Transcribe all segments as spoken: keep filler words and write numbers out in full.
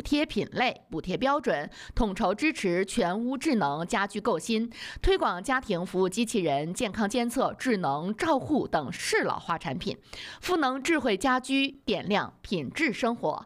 贴品类、补贴标准，统筹支持全屋智能家居购新，推广家庭服务机器人、健康监测、智能照护等适老化产品，赋能智慧家居，点亮品质生活。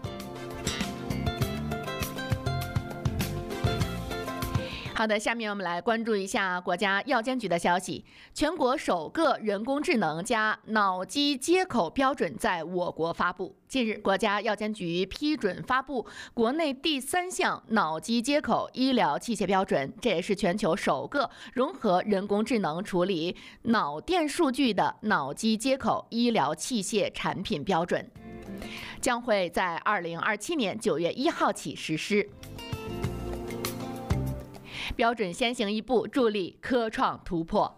好的，下面我们来关注一下国家药监局的消息。全国首个人工智能加脑机接口标准在我国发布。近日，国家药监局批准发布国内第三项脑机接口医疗器械标准，这也是全球首个融合人工智能处理脑电数据的脑机接口医疗器械产品标准，将会在二零二七年九月一号起实施。标准先行一步，助力科创突破。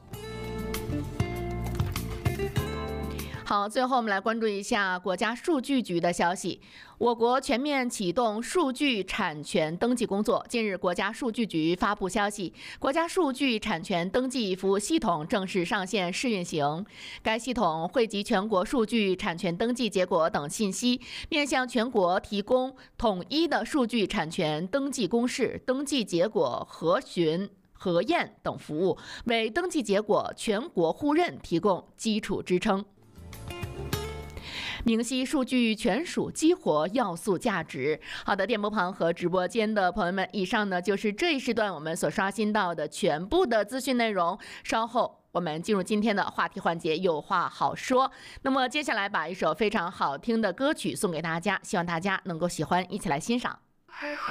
好，最后我们来关注一下国家数据局的消息。我国全面启动数据产权登记工作。近日，国家数据局发布消息，国家数据产权登记服务系统正式上线试运行。该系统汇集全国数据产权登记结果等信息，面向全国提供统一的数据产权登记公示、登记结果核询、核验等服务，为登记结果全国互认提供基础支撑。明晰数据全属激活要素价值。好的，电波旁和直播间的朋友们，以上呢就是这一时段我们所刷新到的全部的资讯内容。稍后我们进入今天的话题环节，有话好说。那么接下来把一首非常好听的歌曲送给大家，希望大家能够喜欢，一起来欣赏。